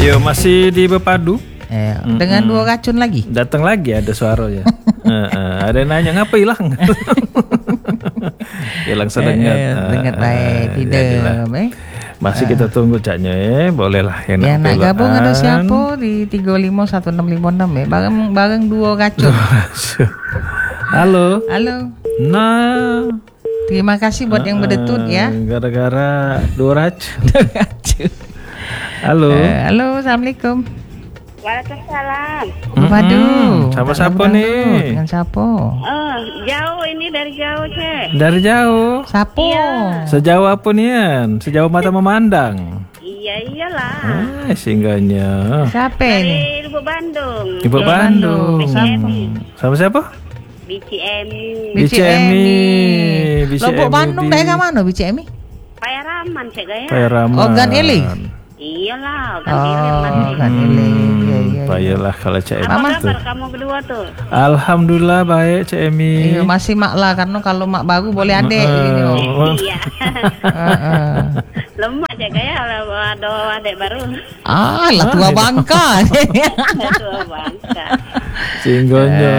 Yo, masih di Bepadu. Dengan 2 racun lagi. Datang lagi ada suaranya. Ada yang nanya ngapa hilang? Hilang sedengat. Dengar baik tidak. Masih kita tunggu caknya bolehlah yang nak gabung ada siapa di 351656 bareng 2 racun. Halo. Nah, terima kasih buat yang berdetut ya. Gara-gara 2 racun. Halo. Halo, assalamualaikum. Waalaikumsalam. Waduh. Sama siapa nih? Dengan siapa? Jauh ini dari jauh, Cek. Dari jauh. Siapa? Iya. Sejauh apa nih? Sejauh mata memandang. Iyalah. Singgahnya. Siapa Dari ini? Ibu Bandung. Ibu Bandung. Sama siapa? Bici Emi. Bici Emi. Lombok Bandung daerah mana Bici Emi? Payaraman, Cek Gaya. Payaraman. Ogan Eling. Iyalah, Ogan Ogan Eling. Baiklah kalau Cik Emi. Apa kabar kamu berdua tuh? Alhamdulillah baik Cik Emi. Iya, masih mak lah karena kalau mak baru boleh adek gini. Iya. Lemak Cek Gaya kalau ada adek baru. Lah tua bangka. Tua bangka. Singgonya.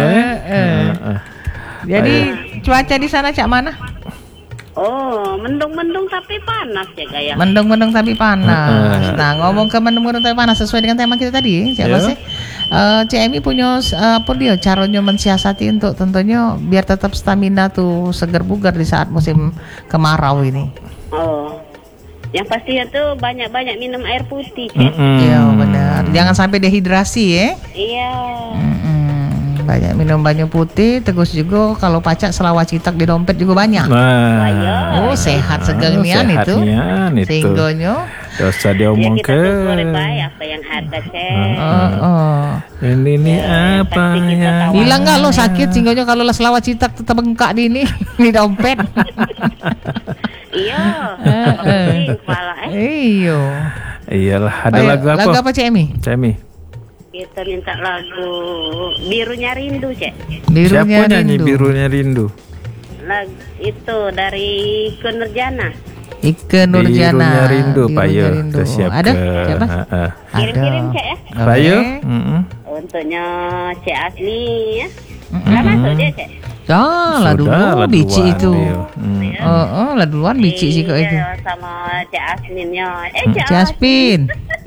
Jadi cuaca di sana cak mana? Oh, mendung-mendung tapi panas ya Gaya. Mendung-mendung tapi panas. Nah, ngomong ke mendung-mendung tapi panas sesuai dengan tema kita tadi, Cak Bos. CMI punya apa dia caranya mensiasati untuk tentunya biar tetap stamina tuh segar bugar di saat musim kemarau ini. Oh. Yang pastinya tuh banyak-banyak minum air putih. Iya, benar. Jangan sampai dehidrasi ya. Iya. Banyak minum banyak putih, terus juga kalau pacak selawat citak di dompet juga banyak. Oh, sehat segar nian itu. Sehinggonya dosa dia omong ke. Apa yang ada, Cek. Ini apa ya? Bilang nggak lo sakit sehinggonya kalau selawat citak tetap bengkak di ini di dompet. Iya. Kepala Iyo. Iyalah, ada lagu apa? Lagu apa Cemi? Kita minta lagu Birunya Rindu, Cek. Siapa nyanyi Birunya Rindu? Lagu itu dari Ike Nurjana. Ike Nurjana. Birunya Rindu, Pak Yo. Ada? Siapa? Kirim-kirim, Cek ya. Pak Yo. Untuknya Cek Asli ya. Udah masuk dia, Cek. Lah dulu bici itu. Lah duluan bici sih kok itu. Sama Cek Asminnya. Cek Aspin.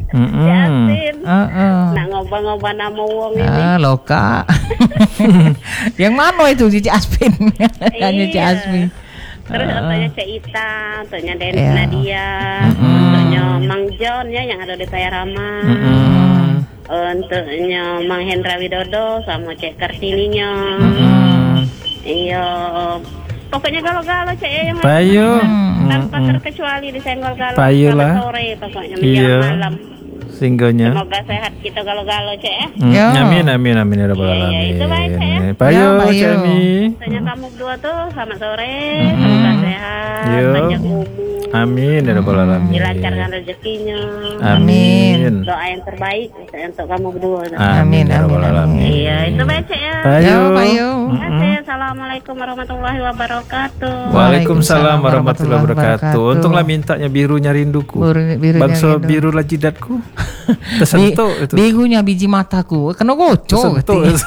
Nak ngobrol-ngobrol nama wong ini. Loka. Yang mana itu Cik Aspin? Hanya Cik Aspin. Terus untuknya Cek Ita, untuknya Denny Nadia, untuknya Mang John ya yang ada di Payaraman. Untuknya Mang Hendra Widodo sama Cek Kartininya. Iya. Pokoknya galau-galau Cek yang Payo. Tanpa terkecuali disenggol galau sampai sore pokoknya menjelang malam. Singgonya. Semoga sehat kita galau-galau Cek ya. Amin ya rabbal alamin. Itu baik Cek ya. Payo Cemi. Tanya kamu berdua tuh selamat sore, semoga sehat, banyak umur. Amin ya rabbal alamin. Dilancarkan rezekinya. Amin. Doa yang terbaik untuk kamu berdua. Amin ya rabbal alamin. Iya, itu baik Cek ya. Payo. Assalamualaikum warahmatullahi wabarakatuh. Waalaikumsalam warahmatullahi wabarakatuh. Untunglah mintanya Birunya Rinduku. Bangsa biru lah jidatku. Tersentuh itu. Birunya biji mataku. Kena gocok.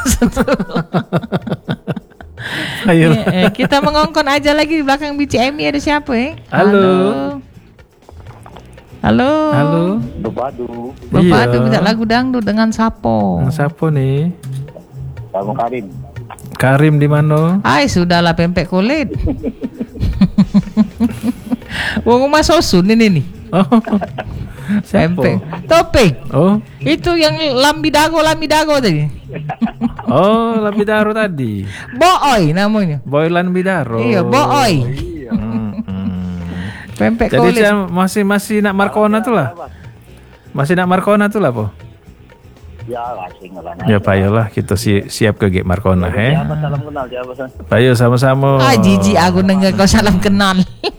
Ayo. Kita mengongkon aja lagi di belakang BCMI ada siapa ya? Halo. Bepadu. Bepadu minta lagu dangdut dengan Sapo. Sapo nih. Kamu Karim di mana? Sudahlah pempek kulit. Wong rumah Sosun ini nih. Pempek. Topik. Itu yang lambidago tadi. Lambidaro tadi. Boy namanya. Boy Lambidaro. Iya, Boy. Pempek kulit. Jadi masih nak Markona tuh lah. Masih nak Markona tuh lah, Po. Ya payolah kita siap ke G Markona Salam kenal ya bos. Payo sama-sama. Jiji aku dengar kau salam kenal.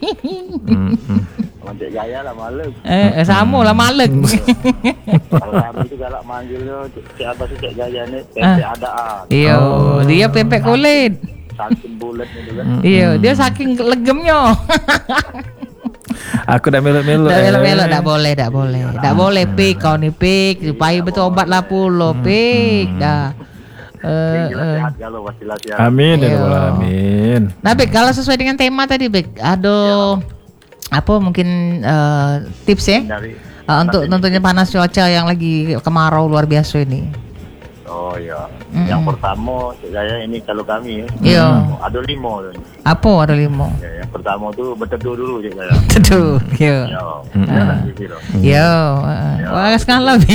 Cek Jaya lah malek. Sama lah malek. Kalau kami juga lah manggil Cek apa sih Cek Jaya ni pempek adaan. Iya, dia pempek kulit. Saking bulat ni juga. Iya, dia saking legemnya. Aku dah melok-melok. Tak boleh pik kau ni pik supaya betul obat lah pulo pik dah. Sehat kalau pasti latihan. Amin ya rabbal alamin. Nah, Bek, kalau sesuai dengan tema tadi, Bek, ada apa mungkin tips ya? Untuk tentunya panas cuaca yang lagi kemarau luar biasa ini. Oh ya, yang pertama saya ini kalau kami ada 5. Apa ada 5? Ya, yang pertama tu berteduh dulu je saya. Teduh, yo. Yo, wah sekali Bek.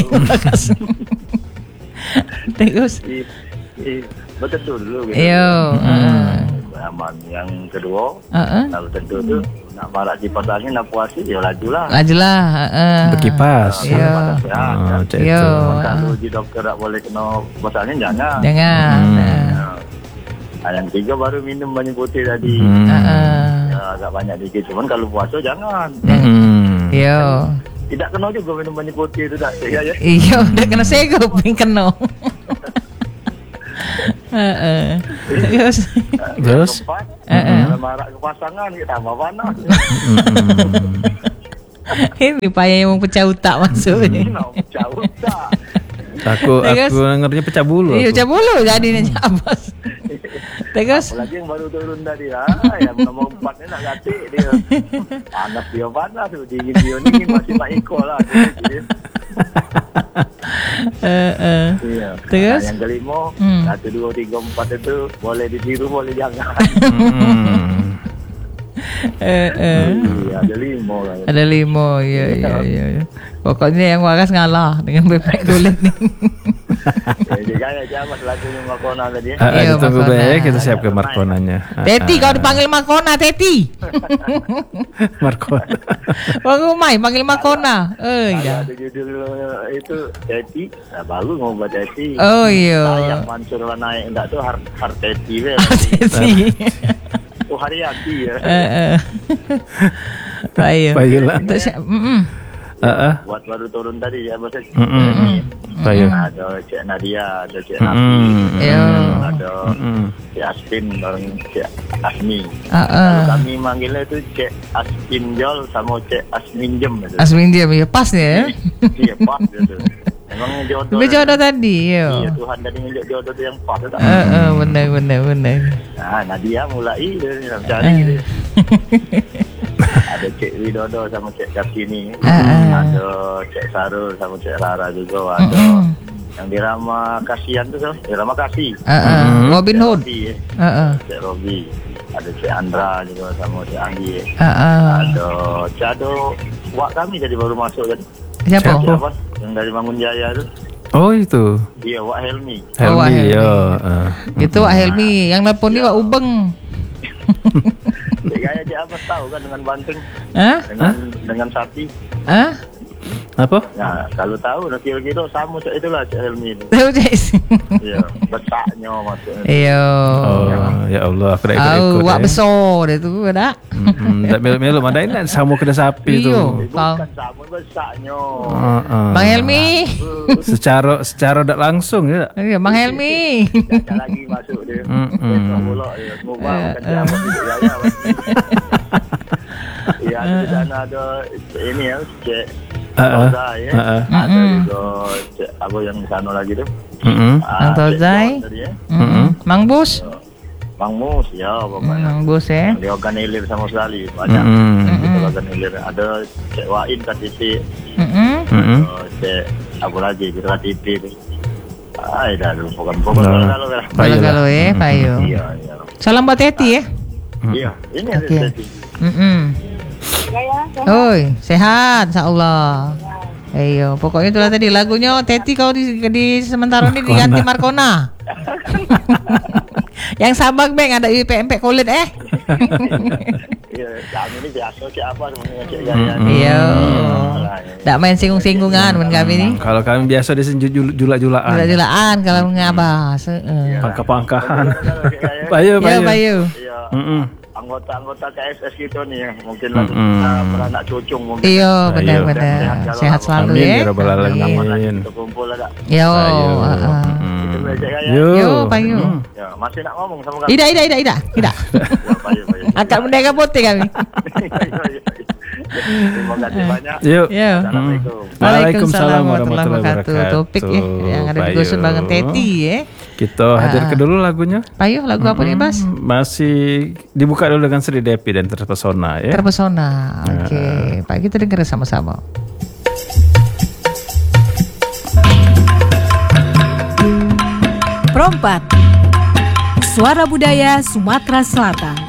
Terus Berteduh dulu gitu. yo. Aman. Yang kedua, kalau teduh tu nak marak kipas angin nak puasi ya lajulah. Berkipas. Yo. Kalau di dokter tak boleh kena kipas angin jangan. Yang tiga baru minum banyak putih tadi. Ya, agak banyak dikit. Cuman kalau puasa jangan. Yo. Tidak kena juga minum banyak putih itu tak. Ya. Iya, udah kena segup kena. Terus? Kalau marak ke pasangan kita tambah panas. Ini payah yang pecah otak maksudnya. Pecah otak. Aku ngerinya pecah bulu. Iya, pecah bulu jadinya Cabas. Terus? Apalagi yang baru turun tadi yang nomor 4 ni nak gatik dia. Panas dia panas, dingin dia ni masih tak ikut lah. Terus? Yang kelima, 1, 2, 3, 4 itu boleh ditiru, boleh jangan. Ada 5 lah. Ada 5, ya. Pokoknya yang waras ngalah dengan bebek kulit ni. Jadi gaya jamat lagunya Markona tadi. Kita tunggu baik, kita siapkan Markonanya. Teti, kau dipanggil Markona, Teti. Markona. Bang Umay panggil Markona. Ada judul itu Teti, baru ngobat Teti. Oh iya. Yang Mansur lah naik enggak tu har Teti weh. Teti. Oh Haryati ya. Baiklah. Buat baru turun tadi ya bos. Baik. Ada Cik Nadia, ada Cik Nafi, ada Cik Aspin bareng Cik Asmi. Kalau kami manggilnya itu Cik Aspinjol sama Cik Asminjem. Asminjem ya pas ya. Iya pas gitu. Memang jodoh. Jodoh tadi ya. Iya Tuhan tadi ngejak jodoh tu yang pas tak. Benar. Nah Nadia mulai dia cari dia. Ada Cik Widodo sama Cik Kartini, ada Cik Sarul sama Cik Rara juga, ada yang dirama kasihan tu dirama kasih, Robin Hood, Cik Robi, ada Cik Andra juga sama Cik Anggi, ada Cado wak kami jadi baru masuk tadi. Siapa? Yang dari Bangun Jaya tu. Oh itu. Iya Wak Helmi. Itu Wak Helmi, yang nelpon ni Wak Ubeng. Gaya dia apa tahu kan dengan banteng, dengan sapi. Apa? Nah kalau tahu nak kira-kira sama cak itulah Cik Helmi. Tahu Cik. Iya, besarnya maksudnya. Iya. Ya Allah, aku dah ikut. Wak besar dia tu ada. Tak melo-melo mana nak sama kena sapi tu. Bukan sama besarnya. Bang Helmi. Secara tak langsung ya. Iya, Bang Helmi. Jangan lagi masuk dia. Bola dia. Semua kan dia apa juga ya. Ya, di sana ada ini ya, Cik Roza ya. Ada juga Cik apa yang di sana lagi tu. Antozai. Mang Bus. Mang Mus ya pokoknya. Mang Bus ya. Dia organilir sama sekali banyak. Kita organilir. Ada Cik Wain KTP. Cik apa lagi kita KTP tu. Dah lupa kalau Payo. Iya. Salam buat Teti ya. Iya, ini ada Teti. Oi, sehat insyaallah. Ayo, pokoknya itulah tadi lagunya Teti kau di sementara ini diganti Markona. Yang sabak bang ada UPMP kulit Iya, kami ini biasa siapa sebenarnya Cik Gaya. Iya. Tak main singgung-singgungan dengan kami ni. Kalau kami biasa disenjut julak-julakan. Julak-julakan kalau ngabas. Pangka-pangkahan. Bayu. Iya. Anggota-anggota KSS kita ni mungkin beranak cucung mungkin. Iya, benar-benar. Sehat selalu ya. Amin ya rabbal alamin. Kita kumpul lah. Yo. Yo, Payu. Ya, masih nak ngomong sama kami. Tidak. Akak mendeka putih kami. Terima kasih banyak. Yuk. Assalamualaikum. Waalaikumsalam warahmatullahi wabarakatuh. Topik ya yang ada di Gosun Bangun Teti ya. Kita hadirkan dulu lagunya. Payuh, lagu apa nih, Bas? Masih dibuka dulu dengan Sri Depi dan Terpesona ya. Terpesona. Oke. Pak, kita dengar sama-sama. Perompak, Suara Budaya Sumatera Selatan.